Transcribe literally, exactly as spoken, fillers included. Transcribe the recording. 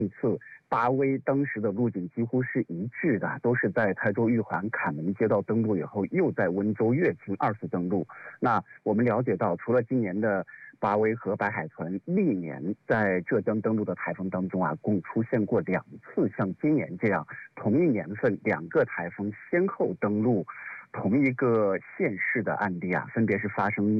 次八威当时的路径几乎是一致的，都是在台州玉环坎门街道登陆以后，又在温州乐清二次登陆。那我们了解到，除了今年的八威和白海豚，历年在浙江登陆的台风当中啊，共出现过两次像今年这样同一年份两个台风先后登陆同一个县市的案例啊，分别是发生